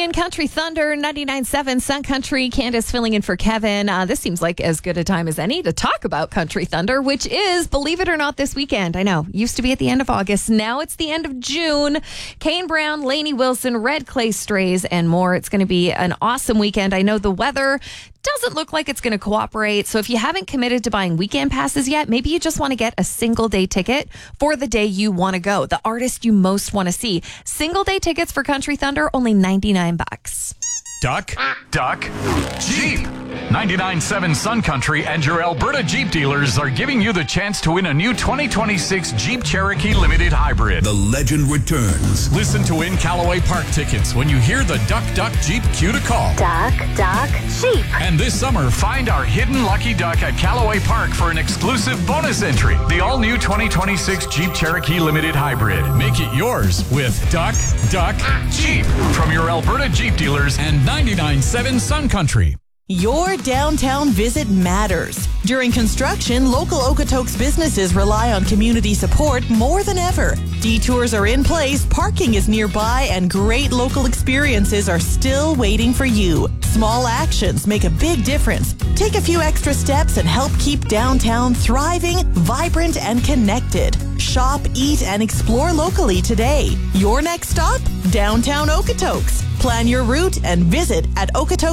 in Country Thunder, 99.7 Sun Country. Candace filling in for Kevin. This seems like as good a time as any to talk about Country Thunder, which is, believe it or not, this weekend. I know, used to be at the end of August. Now it's the end of June. Kane Brown, Lainey Wilson, Red Clay Strays, and more. It's going to be an awesome weekend. I know the weather doesn't look like it's going to cooperate. So if you haven't committed to buying weekend passes yet, maybe you just want to get a single day ticket for the day you want to go, the artist you most want to see. Single day tickets for Country Thunder, only $99. Duck, Jeep. 99.7 Sun Country and your Alberta Jeep dealers are giving you the chance to win a new 2026 Jeep Cherokee Limited Hybrid. The legend returns. Listen to win Callaway Park tickets when you hear the Duck Jeep cue to call. Duck, Jeep. And this summer, find our hidden lucky duck at Callaway Park for an exclusive bonus entry. The all-new 2026 Jeep Cherokee Limited Hybrid. Make it yours with Duck, Jeep. From your Alberta Jeep dealers and 99.7 Sun Country. Your downtown visit matters. During construction, local Okotoks businesses rely on community support more than ever. Detours are in place, parking is nearby, and great local experiences are still waiting for you. Small actions make a big difference. Take a few extra steps and help keep downtown thriving, vibrant, and connected. Shop, eat, and explore locally today. Your next stop? Downtown Okotoks. Plan your route and visit at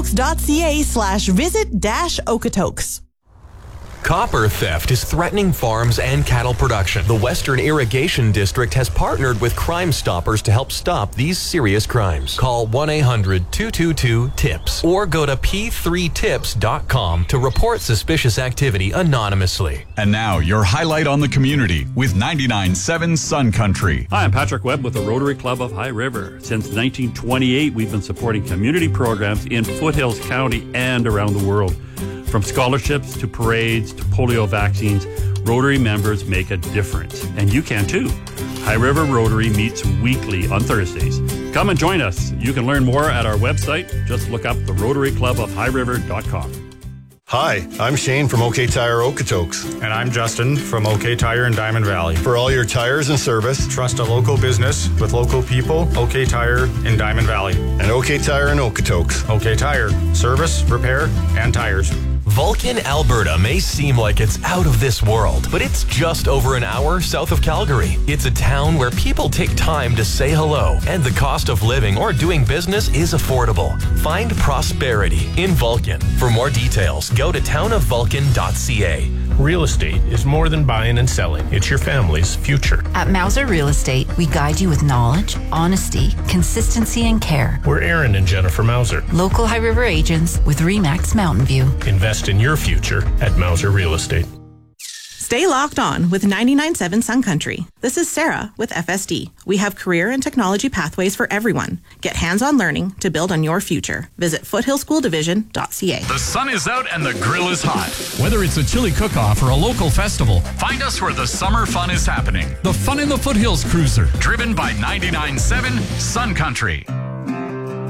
okotoks.ca/visit-Okotoks. Copper theft is threatening farms and cattle production. The Western Irrigation District has partnered with Crime Stoppers to help stop these serious crimes. Call 1-800-222-TIPS or go to p3tips.com to report suspicious activity anonymously. And now, your highlight on the community with 99.7 Sun Country. Hi, I'm Patrick Webb with the Rotary Club of High River. Since 1928, we've been supporting community programs in Foothills County and around the world. From scholarships to parades to polio vaccines, Rotary members make a difference. And you can too. High River Rotary meets weekly on Thursdays. Come and join us. You can learn more at our website. Just look up the Rotary Club of HighRiver.com. Hi, I'm Shane from OK Tire Okotoks. And I'm Justin from OK Tire in Diamond Valley. For all your tires and service, trust a local business with local people. OK Tire in Diamond Valley. And OK Tire in Okotoks. OK Tire, service, repair, and tires. Vulcan, Alberta may seem like it's out of this world, but it's just over an hour south of Calgary. It's a town where people take time to say hello, and the cost of living or doing business is affordable. Find prosperity in Vulcan. For more details, go to townofvulcan.ca. Real estate is more than buying and selling. It's your family's future. At Mauser Real Estate, we guide you with knowledge, honesty, consistency, and care. We're Aaron and Jennifer Mauser, local High River agents with RE/MAX Mountain View. Invest in your future at Mauser Real Estate. Stay locked on with 99.7 Sun Country. This is Sarah with FSD. We have career and technology pathways for everyone. Get hands-on learning to build on your future. Visit foothillschooldivision.ca. The sun is out and the grill is hot. Whether it's a chili cook-off or a local festival, find us where the summer fun is happening. The Fun in the Foothills Cruiser, driven by 99.7 Sun Country.